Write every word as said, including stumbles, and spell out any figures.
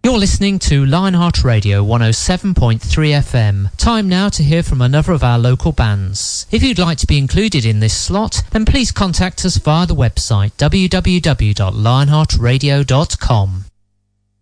You're listening to Lionheart Radio one oh seven point three F M. Time now to hear from another of our local bands. If you'd like to be included in this slot, then please contact us via the website w w w dot lionheart radio dot com.